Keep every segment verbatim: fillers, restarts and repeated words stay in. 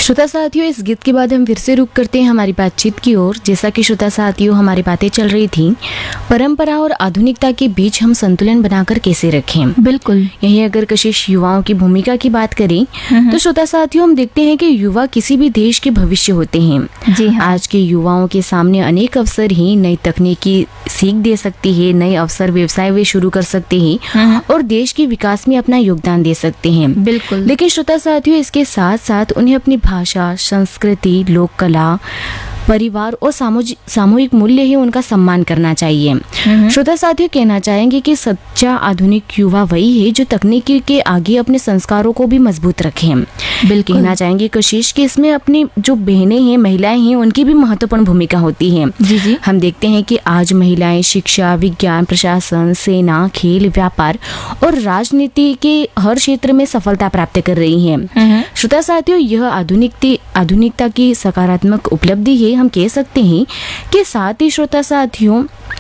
श्रोता साथियों, इस गीत के बाद हम फिर से रुक करते हैं हमारी बातचीत की ओर। जैसा कि श्रोता साथियों हमारी बातें चल रही थी, परंपरा और आधुनिकता के बीच हम संतुलन बनाकर कैसे रखें। बिल्कुल। यही अगर कशिश युवाओं की भूमिका की बात करें तो श्रोता साथियों हम देखते हैं कि युवा किसी भी देश के भविष्य होते हैं। जी हाँ। आज के युवाओं के सामने अनेक अवसर ही नई तकनीकी सीख दे सकती है, नए अवसर व्यवसाय वे शुरू कर सकते हैं और देश के विकास में अपना योगदान दे सकते हैं। बिल्कुल। लेकिन श्रोता साथियों इसके साथ साथ उन्हें अपनी भाषा, संस्कृति, लोक कला, परिवार और सामूहिक सामूहिक मूल्य ही उनका सम्मान करना चाहिए। श्रोता साथियों कहना चाहेंगे कि सच्चा आधुनिक युवा वही है जो तकनीकी के आगे अपने संस्कारों को भी मजबूत रखे। बिल्कुल। कहना चाहेंगे कशिश कि इसमें अपनी जो बहनें हैं, महिलाएं हैं, उनकी भी महत्वपूर्ण भूमिका होती है। जी जी। हम देखते हैं कि आज महिलाएं शिक्षा, विज्ञान, प्रशासन, सेना, खेल, व्यापार और राजनीति के हर क्षेत्र में सफलता प्राप्त कर रही हैं। श्रोता साथियों यह आधुनिकता आधुनिकता की सकारात्मक उपलब्धि है। हम कह सकते हैं कि साथ ही श्रोता साथियों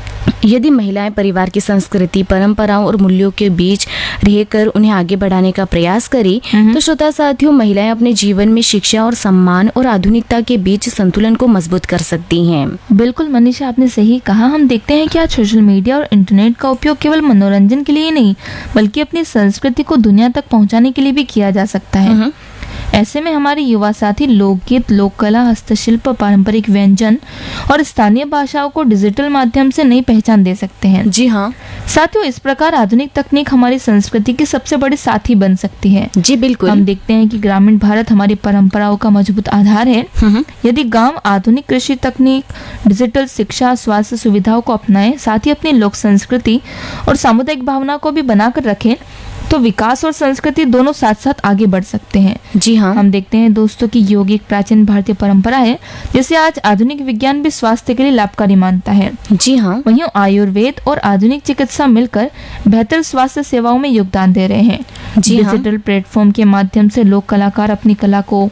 यदि महिलाएं परिवार की संस्कृति, परंपराओं और मूल्यों के बीच रहकर उन्हें आगे बढ़ाने का प्रयास करें तो श्रोता साथियों महिलाएं अपने जीवन में शिक्षा और सम्मान और आधुनिकता के बीच संतुलन को मजबूत कर सकती हैं। बिल्कुल मनीषा, आपने सही कहा। हम देखते हैं कि आज सोशल मीडिया और इंटरनेट का उपयोग केवल मनोरंजन के लिए नहीं बल्कि अपनी संस्कृति को दुनिया तक पहुंचाने के लिए भी किया जा सकता है। ऐसे में हमारे युवा साथी लोकगीत, लोक कला, हस्तशिल्प, पारंपरिक व्यंजन और स्थानीय भाषाओं को डिजिटल माध्यम से नई पहचान दे सकते हैं। जी हाँ साथियों, इस प्रकार आधुनिक तकनीक हमारी संस्कृति की सबसे बड़ी साथी बन सकती है। जी बिल्कुल। हम देखते हैं कि ग्रामीण भारत हमारी परंपराओं का मजबूत आधार है। यदि गांव आधुनिक कृषि तकनीक, डिजिटल शिक्षा, स्वास्थ्य सुविधाओं को अपनाए, साथ ही अपनी लोक संस्कृति और सामुदायिक भावना को भी बनाकर रखें तो विकास और संस्कृति दोनों साथ साथ आगे बढ़ सकते हैं। जी हाँ। हम देखते हैं दोस्तों की योग एक प्राचीन भारतीय परंपरा है जिसे आज आधुनिक विज्ञान भी स्वास्थ्य के लिए लाभकारी मानता है। जी हाँ। वहीं आयुर्वेद और आधुनिक चिकित्सा मिलकर बेहतर स्वास्थ्य सेवाओं में योगदान दे रहे हैं। जी हाँ। डिजिटल प्लेटफॉर्म के माध्यम से लोक कलाकार अपनी कला को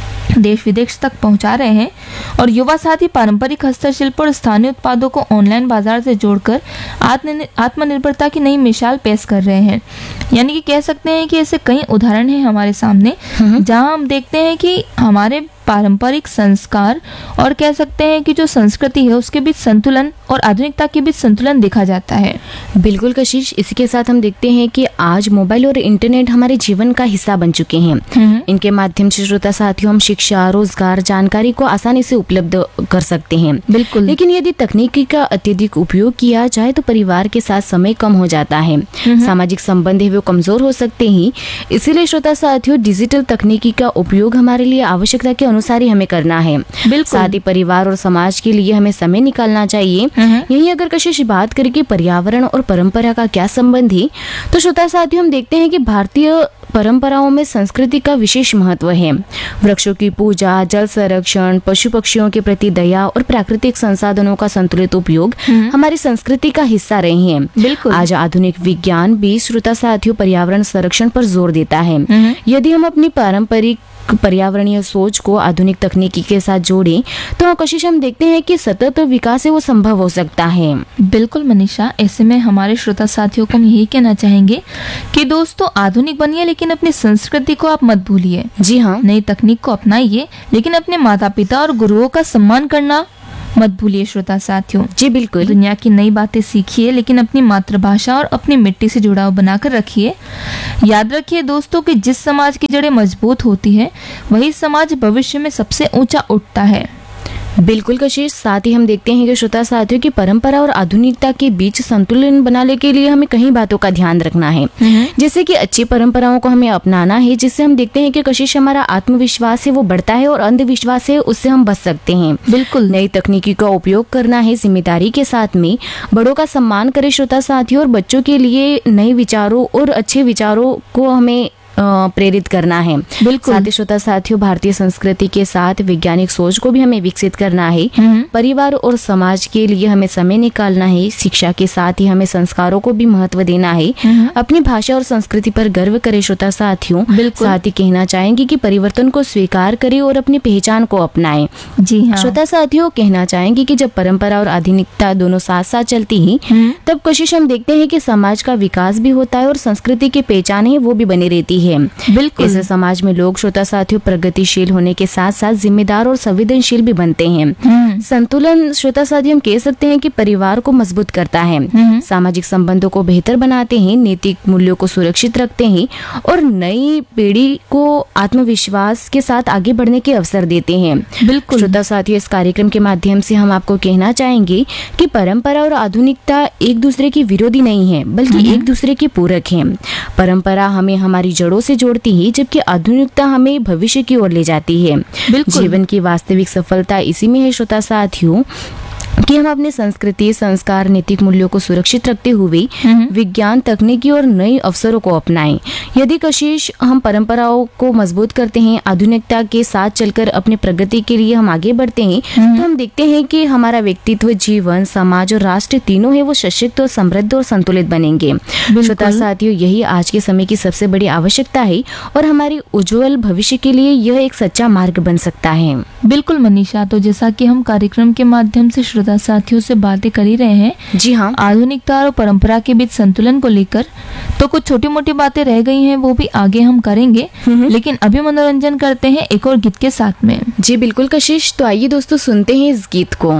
देश विदेश तक पहुंचा रहे हैं और युवा साथी पारंपरिक हस्तशिल्प और स्थानीय उत्पादों को ऑनलाइन बाजार से जोड़कर आत्मनिर्भरता की नई मिसाल पेश कर रहे हैं। यानी कि कह सकते हैं कि ऐसे कई उदाहरण हैं हमारे सामने जहां हम देखते हैं कि हमारे पारंपरिक संस्कार और कह सकते हैं कि जो संस्कृति है उसके बीच संतुलन और आधुनिकता के बीच संतुलन देखा जाता है। बिल्कुल कशिश, इसी के साथ हम देखते हैं कि आज मोबाइल और इंटरनेट हमारे जीवन का हिस्सा बन चुके हैं। इनके माध्यम से श्रोता साथियों हम शिक्षा, रोजगार, जानकारी को आसानी से उपलब्ध कर सकते हैं। बिल्कुल। लेकिन यदि तकनीकी का अत्यधिक उपयोग किया जाए तो परिवार के साथ समय कम हो जाता है, सामाजिक संबंध है वो कमजोर हो सकते हैं। इसीलिए श्रोता साथियों डिजिटल तकनीकी का उपयोग हमारे लिए आवश्यकता के अनुसार ही हमें करना है। साथ ही परिवार और समाज के लिए हमें समय निकालना चाहिए। यही अगर कशिश बात करें कि पर्यावरण और परंपरा का क्या संबंध है तो श्रोता साथियों हम देखते हैं कि भारतीय परंपराओं में संस्कृति का विशेष महत्व है। वृक्षों की पूजा, जल संरक्षण, पशु पक्षियों के प्रति दया और प्राकृतिक संसाधनों का संतुलित उपयोग हमारी संस्कृति का हिस्सा रहे हैं। बिल्कुल। आज आधुनिक विज्ञान भी श्रोता साथियों पर्यावरण संरक्षण पर जोर देता है। यदि हम अपनी पारंपरिक पर्यावरणीय सोच को आधुनिक तकनीकी के साथ जोड़ें तो कशिश हम देखते हैं कि सतत विकास है वो संभव हो सकता है। बिल्कुल मनीषा, ऐसे में हमारे श्रोता साथियों को हम यही कहना चाहेंगे कि दोस्तों आधुनिक बनिए लेकिन अपनी संस्कृति को आप मत भूलिए। जी हाँ। नई तकनीक को अपनाइए लेकिन अपने माता पिता और गुरुओं का सम्मान करना मत भूलिए श्रोता साथियों। जी बिल्कुल। दुनिया की नई बातें सीखिए लेकिन अपनी मातृभाषा और अपनी मिट्टी से जुड़ाव बनाकर रखिए। याद रखिए दोस्तों कि जिस समाज की जड़ें मजबूत होती है वही समाज भविष्य में सबसे ऊंचा उठता है। बिल्कुल कशिश, साथ ही हम देखते हैं कि श्रोता साथियों की परंपरा और आधुनिकता के बीच संतुलन बनाने के लिए हमें कई बातों का ध्यान रखना है। जैसे कि अच्छी परंपराओं को हमें अपनाना है जिससे हम देखते हैं कि कशिश हमारा आत्मविश्वास है वो बढ़ता है और अंधविश्वास है उससे हम बच सकते हैं। बिल्कुल। नई तकनीकी का उपयोग करना है जिम्मेदारी के साथ में, बड़ों का सम्मान करें श्रोता साथियों और बच्चों के लिए नए विचारों और अच्छे विचारों को हमें प्रेरित करना है। बिल्कुल। साथ ही श्रोता साथियों भारतीय संस्कृति के साथ वैज्ञानिक सोच को भी हमें विकसित करना है। परिवार और समाज के लिए हमें समय निकालना है। शिक्षा के साथ ही हमें संस्कारों को भी महत्व देना है। अपनी भाषा और संस्कृति पर गर्व करें श्रोता साथियों। साथ ही कहना चाहेंगे कि परिवर्तन को स्वीकार करें और अपनी पहचान को अपनाएं। जी हाँ। श्रोता साथियों कहना चाहेंगे कि जब परंपरा और आधुनिकता दोनों साथ साथ चलती हैं तब कोशिश हम देखते हैं कि समाज का विकास भी होता है और संस्कृति की पहचान है वो भी बनी रहती है। है। बिल्कुल। इससे समाज में लोग श्रोता साथियों प्रगतिशील होने के साथ साथ जिम्मेदार और संवेदनशील भी बनते हैं। संतुलन श्रोता साथियों हम कह सकते हैं कि परिवार को मजबूत करता है, सामाजिक संबंधों को बेहतर बनाते हैं, नैतिक मूल्यों को सुरक्षित रखते हैं और नई पीढ़ी को आत्मविश्वास के साथ आगे बढ़ने के अवसर देते हैं। बिल्कुल। श्रोता साथियों, इस कार्यक्रम के माध्यम से हम आपको कहना चाहेंगे कि परंपरा और आधुनिकता एक दूसरे की विरोधी नहीं है, बल्कि एक दूसरे के पूरक हैं। परंपरा हमें हमारी जड़ों से जोड़ती है, जबकि आधुनिकता हमें भविष्य की ओर ले जाती है। जीवन की वास्तविक सफलता इसी में है श्रोता साथियों कि हम अपने संस्कृति, संस्कार, नैतिक मूल्यों को सुरक्षित रखते हुए विज्ञान, तकनीकी और नए अवसरों को अपनाएं। यदि कशिश हम परंपराओं को मजबूत करते हैं, आधुनिकता के साथ चलकर अपने प्रगति के लिए हम आगे बढ़ते हैं, तो हम देखते हैं कि हमारा व्यक्तित्व, जीवन, समाज और राष्ट्र तीनों है वो सशक्त और समृद्ध और संतुलित बनेंगे। श्रोता साथियों, यही आज के समय की सबसे बड़ी आवश्यकता है और हमारी उज्जवल भविष्य के लिए यह एक सच्चा मार्ग बन सकता है। बिल्कुल मनीषा, तो जैसा कि हम कार्यक्रम के माध्यम से श्रोता साथियों से बातें कर ही रहे हैं, जी हाँ, आधुनिकता और परंपरा के बीच संतुलन को लेकर, तो कुछ छोटी मोटी बातें रह गई हैं, वो भी आगे हम करेंगे, लेकिन अभी मनोरंजन करते हैं एक और गीत के साथ में। जी बिल्कुल कशिश, तो आइए दोस्तों सुनते हैं इस गीत को।